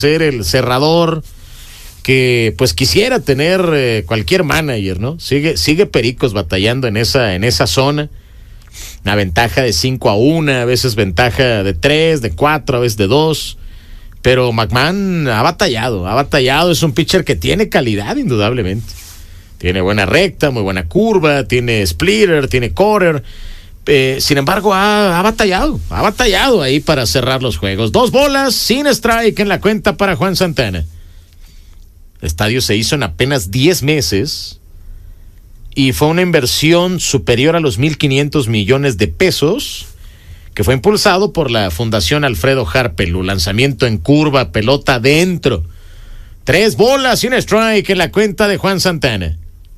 ser el cerrador que pues quisiera tener cualquier manager, ¿no? Sigue Pericos batallando en esa zona. Una ventaja de 5-1, a veces ventaja de 3, de 4, a veces de 2. Pero McMahon ha batallado. Es un pitcher que tiene calidad, indudablemente. Tiene buena recta, muy buena curva, tiene splitter, tiene quarter. Sin embargo, ha batallado ahí para cerrar los juegos. 2 bolas, sin strike en la cuenta para Juan Santana. El estadio se hizo en apenas 10 meses y fue una inversión superior a los 1,500 millones de pesos, que fue impulsado por la Fundación Alfredo Harpelú. Lanzamiento en curva, pelota adentro. 3 bolas sin strike en la cuenta de Juan Santana.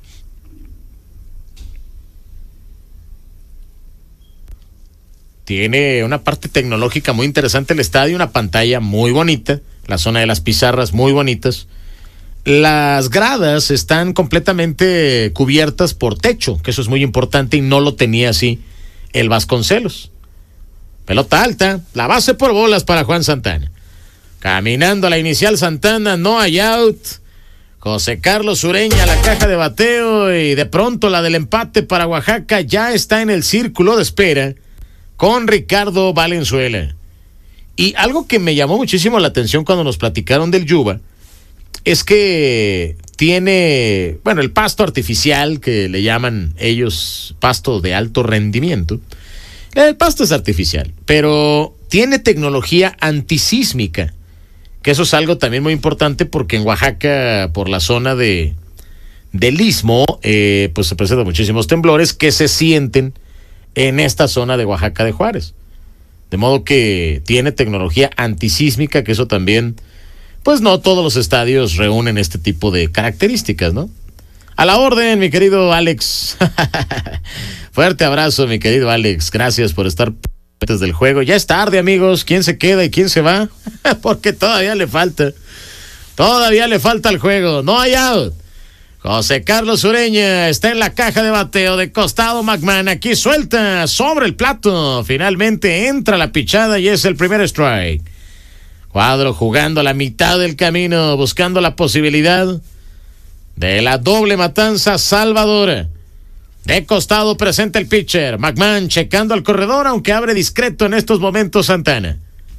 Tiene una parte tecnológica muy interesante el estadio, una pantalla muy bonita, la zona de las pizarras muy bonitas. Las gradas están completamente cubiertas por techo, que eso es muy importante y no lo tenía así el Vasconcelos. Pelota alta, la base por bolas para Juan Santana. Caminando a la inicial Santana, no hay out. José Carlos Ureña a la caja de bateo y de pronto la del empate para Oaxaca ya está en el círculo de espera con Ricardo Valenzuela. Y algo que me llamó muchísimo la atención cuando nos platicaron del Yuba es que tiene, el pasto artificial, que le llaman ellos pasto de alto rendimiento. El pasto es artificial, pero tiene tecnología antisísmica, que eso es algo también muy importante porque en Oaxaca, por la zona del Istmo, pues se presentan muchísimos temblores que se sienten en esta zona de Oaxaca de Juárez. De modo que tiene tecnología antisísmica, que eso también, pues no todos los estadios reúnen este tipo de características, ¿no? A la orden, mi querido Alex. Fuerte abrazo, mi querido Alex. Gracias por estar antes del juego. Ya es tarde, amigos. ¿Quién se queda y quién se va? Porque todavía le falta. Todavía le falta el juego. No hay out. José Carlos Ureña está en la caja de bateo de costado. McMahon aquí suelta sobre el plato. Finalmente entra la pichada y es el primer strike. Cuadro jugando a la mitad del camino, buscando la posibilidad de la doble matanza salvadora. De costado presenta el pitcher. McMahon checando al corredor, aunque abre discreto en estos momentos Santana.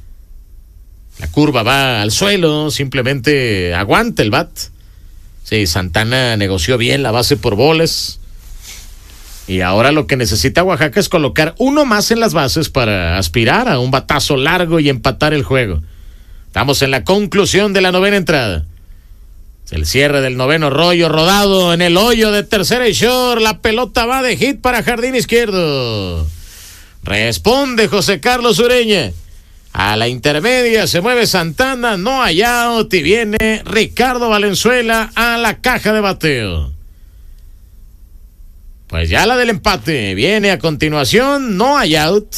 La curva va al suelo, simplemente aguanta el bat. Sí, Santana negoció bien la base por bolas. Y ahora lo que necesita Oaxaca es colocar uno más en las bases para aspirar a un batazo largo y empatar el juego. Estamos en la conclusión de la 9ª entrada. El cierre del 9º rollo rodado en el hoyo de tercera y short. La pelota va de hit para jardín izquierdo. Responde José Carlos Ureña. A la intermedia se mueve Santana, no hay out y viene Ricardo Valenzuela a la caja de bateo. Pues ya la del empate viene a continuación, no hay out.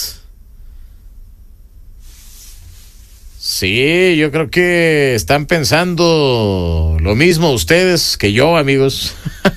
Sí, yo creo que están pensando lo mismo ustedes que yo, amigos.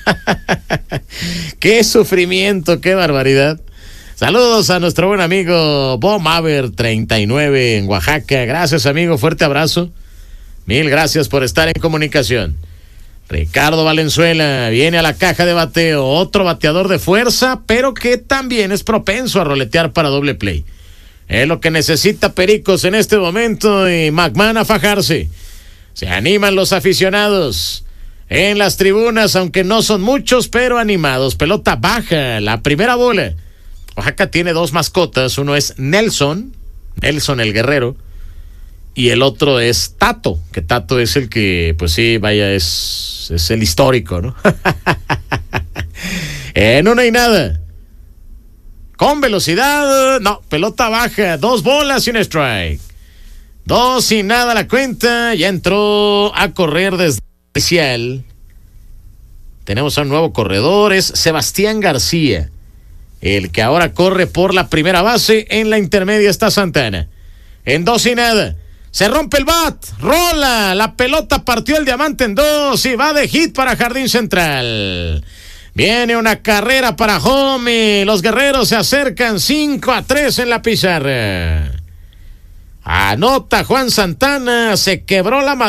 Qué sufrimiento, qué barbaridad. Saludos a nuestro buen amigo Bob Maver 39 en Oaxaca. Gracias, amigo, fuerte abrazo. Mil gracias por estar en comunicación. Ricardo Valenzuela viene a la caja de bateo, otro bateador de fuerza, pero que también es propenso a roletear para doble play. Es lo que necesita Pericos en este momento y McMahon a fajarse. Se animan los aficionados en las tribunas, aunque no son muchos, pero animados. Pelota baja, la primera bola. Oaxaca tiene 2 mascotas, uno es Nelson el guerrero, y el otro es Tato, que Tato es el que, pues sí, vaya, es el histórico, ¿no? En 1-0. Con velocidad, no, pelota baja, 2 bolas y un strike. 2-0 la cuenta, ya entró a correr desde especial. Tenemos a un nuevo corredor, es Sebastián García. El que ahora corre por la primera base. En la intermedia está Santana. En 2-0. Se rompe el bat. Rola. La pelota partió el diamante en 2 y va de hit para jardín central. Viene una carrera para home. Los guerreros se acercan 5-3 en la pizarra. Anota Juan Santana. Se quebró la madera.